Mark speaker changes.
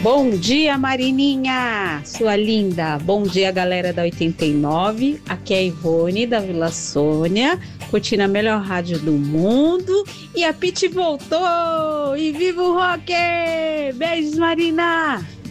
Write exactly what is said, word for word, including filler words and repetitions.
Speaker 1: Bom dia, Marininha, sua linda. Bom dia, galera da oitenta e nove. Aqui é a Ivone, da Vila Sônia, curtindo a melhor rádio do mundo. E a Piti voltou! E viva o rock! Beijos, Marina!